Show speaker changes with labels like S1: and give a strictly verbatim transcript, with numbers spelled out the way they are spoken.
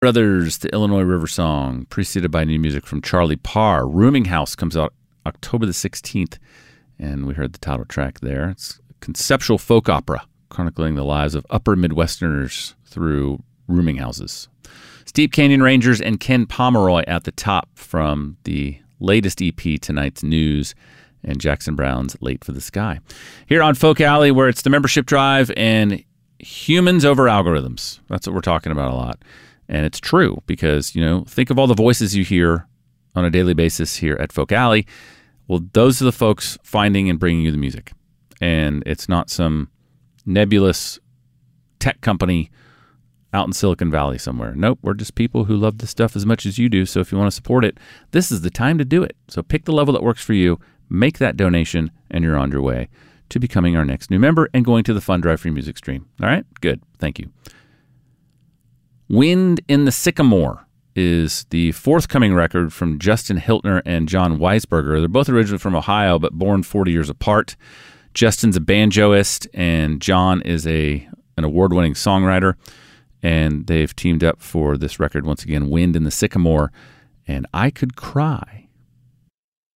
S1: Brothers, the Illinois River Song, preceded by new music from Charlie Parr. Rooming House comes out October the sixteenth, and we heard the title track there. It's a conceptual folk opera chronicling the lives of upper Midwesterners through rooming houses. Steep Canyon Rangers and Ken Pomeroy at the top from the latest E P, Tonight's News, and Jackson Browne's Late for the Sky. Here on Folk Alley, where it's the membership drive and humans over algorithms. That's what we're talking about a lot. And it's true because, you know, think of all the voices you hear on a daily basis here at Folk Alley. Well, those are the folks finding and bringing you the music. And it's not some nebulous tech company out in Silicon Valley somewhere. Nope, we're just people who love this stuff as much as you do. So if you want to support it, this is the time to do it. So pick the level that works for you, make that donation, and you're on your way to becoming our next new member and going to the Fund Drive Free Music Stream. All right? Good. Thank you. Wind in the Sycamore is the forthcoming record from Justin Hiltner and John Weisberger. They're both originally from Ohio, but born forty years apart. Justin's a banjoist, and John is a an award-winning songwriter. And they've teamed up for this record once again, Wind in the Sycamore. And I Could Cry